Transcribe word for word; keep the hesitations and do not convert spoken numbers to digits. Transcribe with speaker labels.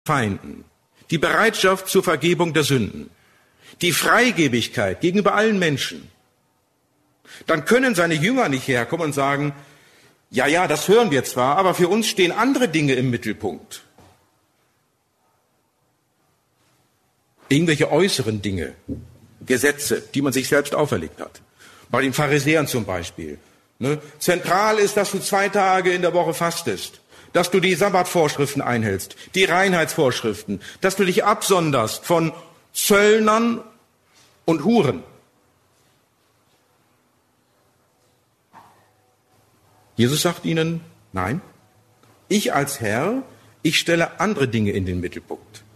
Speaker 1: Feinden, die Bereitschaft zur Vergebung der Sünden, die Freigebigkeit gegenüber allen Menschen, dann können seine Jünger nicht herkommen und sagen, ja, ja, das hören wir zwar, aber für uns stehen andere Dinge im Mittelpunkt. Irgendwelche äußeren Dinge, Gesetze, die man sich selbst auferlegt hat. Bei den Pharisäern zum Beispiel. Ne? Zentral ist, dass du zwei Tage in der Woche fastest, dass du die Sabbatvorschriften einhältst, die Reinheitsvorschriften, dass du dich absonderst von Zöllnern und Huren. Jesus sagt ihnen, nein, ich als Herr, ich stelle andere Dinge in den Mittelpunkt.